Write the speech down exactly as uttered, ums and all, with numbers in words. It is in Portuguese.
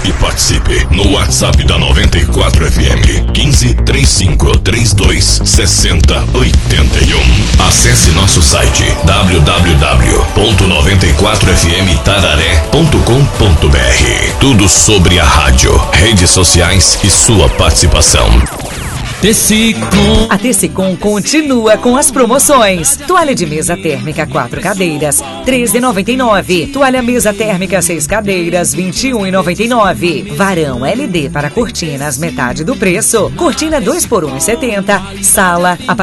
e participe no WhatsApp da noventa e quatro F M quinze, trinta e cinco, trinta e dois, sessenta, oitenta e um. Acesse nosso site w w w ponto noventa e quatro f m tararé ponto com ponto b r. Tudo sobre a rádio, redes sociais e sua participação. Tecicom. A Tecicom continua com as promoções. Toalha de mesa térmica quatro cadeiras, treze reais e noventa e nove centavos. Toalha mesa térmica seis cadeiras, vinte e um reais e noventa e nove centavos. Varão L D para cortinas, metade do preço. Cortina dois por um reais e setenta centavos. Sala a